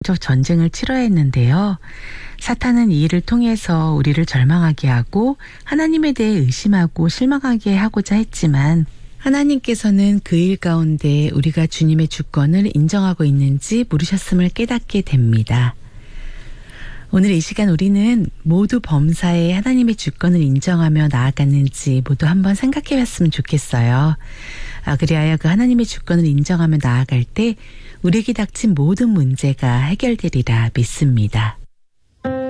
전쟁을 치러야 했는데요. 사탄은 이 일을 통해서 우리를 절망하게 하고 하나님에 대해 의심하고 실망하게 하고자 했지만 하나님께서는 그 일 가운데 우리가 주님의 주권을 인정하고 있는지 물으셨음을 깨닫게 됩니다. 오늘 이 시간 우리는 모두 범사에 하나님의 주권을 인정하며 나아갔는지 모두 한번 생각해 봤으면 좋겠어요. 그리하여 그 하나님의 주권을 인정하며 나아갈 때 우리에게 닥친 모든 문제가 해결되리라 믿습니다.